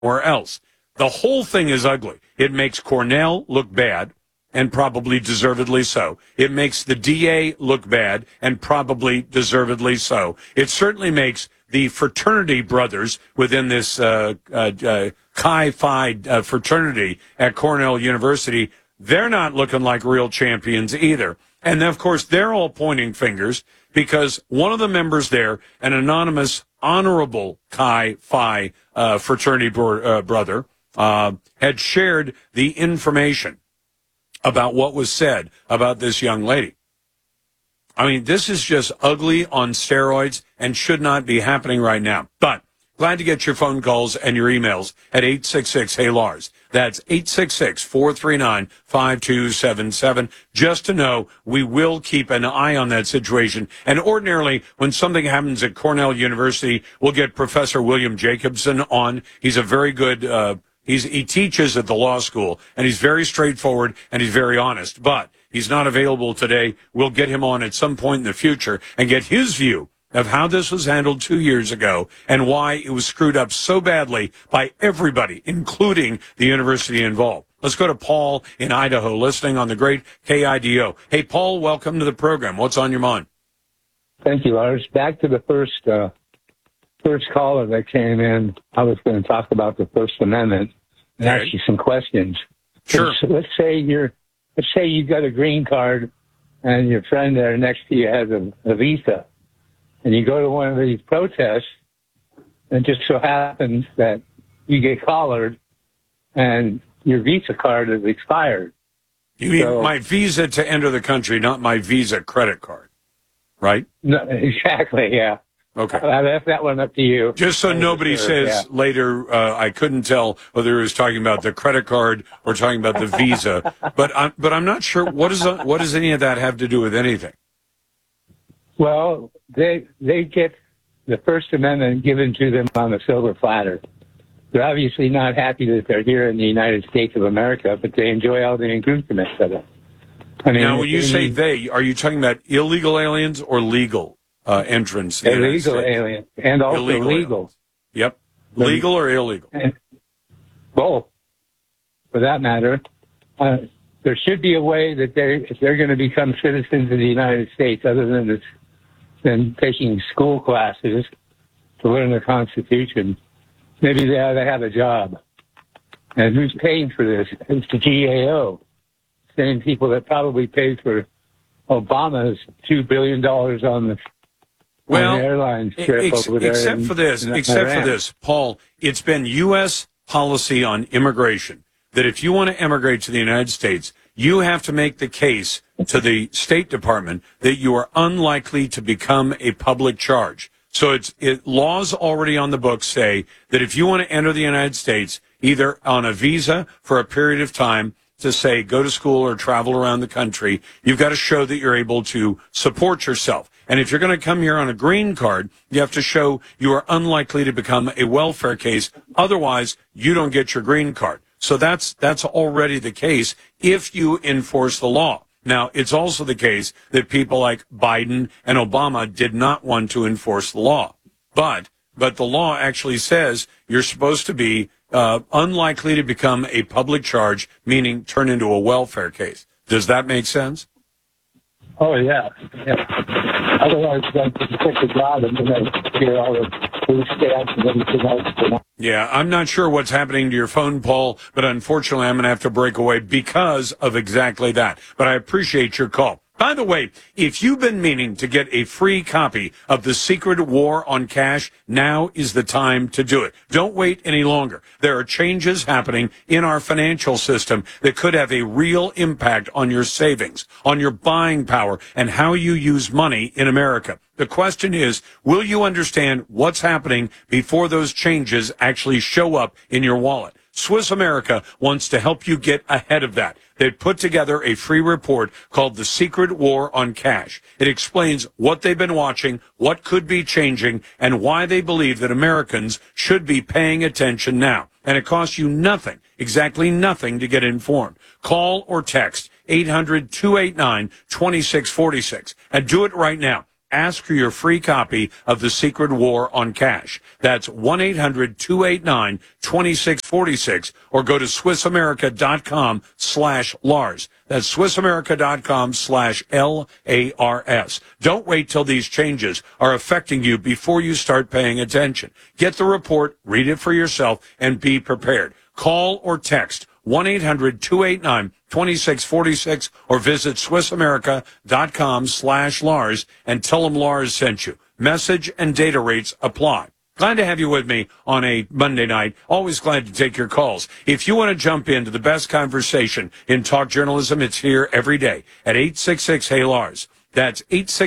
somewhere else. The whole thing is ugly. It makes Cornell look bad, and probably deservedly so. It makes the DA look bad, and probably deservedly so. It certainly makes the fraternity brothers within this Chi Phi fraternity at Cornell University, they're not looking like real champions either. And then, of course, they're all pointing fingers because one of the members there, an anonymous, honorable Chi Phi fraternity brother, had shared the information about what was said about this young lady. I mean, this is just ugly on steroids and should not be happening right now. But glad to get your phone calls and your emails at 866-HEY-LARS. That's 866-439-5277. Just to know, we will keep an eye on that situation. And ordinarily, when something happens at Cornell University, we'll get Professor William Jacobson on. He's a very good he teaches at the law school, and he's very straightforward, and he's very honest. But he's not available today. We'll get him on at some point in the future and get his view of how this was handled 2 years ago and why it was screwed up so badly by everybody, including the university involved. Let's go to Paul in Idaho, listening on the great KIDO. Hey, Paul, welcome to the program. What's on your mind? Thank you, Lars. Back to the first caller that came in. I was going to talk about the First Amendment and ask you some questions. Sure. Let's say you got a green card and your friend there next to you has a visa, and you go to one of these protests, and it just so happens that you get collared and your visa card is expired. You mean my visa to enter the country, not my Visa credit card, right? No, exactly, yeah. Okay. I left that one up to you. Just so nobody says later, I couldn't tell whether he was talking about the credit card or talking about the visa. But I'm not sure. What does any of that have to do with anything? Well, they get the First Amendment given to them on a silver platter. They're obviously not happy that they're here in the United States of America, but they enjoy all the accoutrements of it. I mean, now, when you say they, are you talking about illegal aliens or legal entrants? Illegal aliens, and also illegal. legal. Yep. Legal or illegal? And both, for that matter. There should be a way that if they're going to become citizens of the United States, other than taking school classes to learn the Constitution, maybe they ought to have a job. And who's paying for this? It's the GAO. Same people that probably paid for Obama's $2 billion on the airline trip over there. Except for this, Paul, it's been U.S. policy on immigration that if you want to immigrate to the United States, you have to make the case to the State Department that you are unlikely to become a public charge. So laws already on the books say that if you want to enter the United States, either on a visa for a period of time to say go to school or travel around the country, you've got to show that you're able to support yourself. And if you're going to come here on a green card, you have to show you are unlikely to become a welfare case. Otherwise, you don't get your green card. So that's already the case if you enforce the law. Now, it's also the case that people like Biden and Obama did not want to enforce the law. But the law actually says you're supposed to be unlikely to become a public charge, meaning turn into a welfare case. Does that make sense? Oh, yeah. Otherwise, you have to take the job and then get all the food stamps and everything else. Yeah, I'm not sure what's happening to your phone, Paul, but unfortunately I'm going to have to break away because of exactly that. But I appreciate your call. By the way, if you've been meaning to get a free copy of The Secret War on Cash, now is the time to do it. Don't wait any longer. There are changes happening in our financial system that could have a real impact on your savings, on your buying power, and how you use money in America. The question is, will you understand what's happening before those changes actually show up in your wallet? Swiss America wants to help you get ahead of that. They've put together a free report called The Secret War on Cash. It explains what they've been watching, what could be changing, and why they believe that Americans should be paying attention now. And it costs you nothing, exactly nothing, to get informed. Call or text 800-289-2646 and do it right now. ask for your free copy of The Secret War on Cash. That's 1-800-289-2646, or go to SwissAmerica.com/Lars. That's SwissAmerica.com/LARS. Don't wait till these changes are affecting you before you start paying attention. Get the report, read it for yourself, and be prepared. Call or text 1-800-289-2646 or visit SwissAmerica.com/Lars and tell them Lars sent you. Message and data rates apply. Glad to have you with me on a Monday night. Always glad to take your calls. If you want to jump into the best conversation in talk journalism, it's here every day at 866-HEY-LARS. That's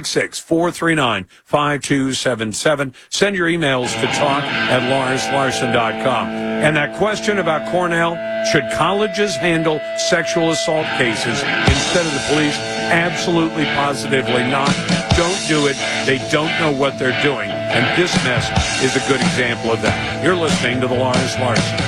866-439-5277. Send your emails to talk@LarsLarson.com. And that question about Cornell, should colleges handle sexual assault cases instead of the police? Absolutely, positively not. Don't do it. They don't know what they're doing. And this mess is a good example of that. You're listening to the Lars Larson